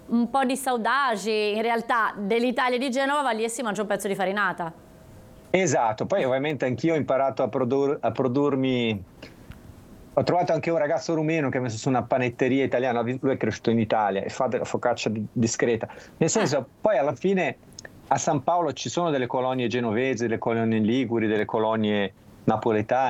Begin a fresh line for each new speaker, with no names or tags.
un po' di saudade in realtà dell'Italia di Genova, va lì e si mangia un pezzo di farinata.
Esatto, poi ovviamente anch'io ho imparato a produrmi. Ho trovato anche un ragazzo rumeno che ha messo su una panetteria italiana, lui è cresciuto in Italia e fa della focaccia discreta. Nel senso, poi alla fine a San Paolo ci sono delle colonie genovesi, delle colonie liguri, delle colonie napoletane.